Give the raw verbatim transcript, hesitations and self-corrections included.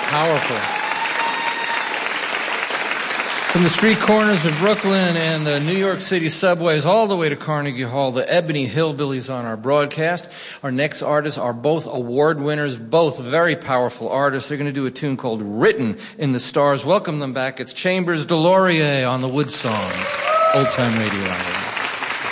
Powerful. From the street corners of Brooklyn and the New York City subways all the way to Carnegie Hall, the Ebony Hillbillies on our broadcast. Our next artists are both award winners, both very powerful artists. They're going to do a tune called Written in the Stars. Welcome them back. It's Chambers Delorier on the Wood Songs. Old Time Radio Hour.